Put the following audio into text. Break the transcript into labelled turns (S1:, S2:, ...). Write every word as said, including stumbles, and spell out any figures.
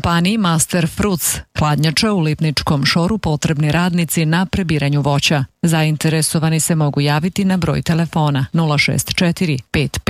S1: Kompaniji Master Fruits hladnjača u Lipničkom Šoru potrebni radnici na prebiranju voća. Zainteresovani se mogu javiti na broj telefona nula šest četiri pet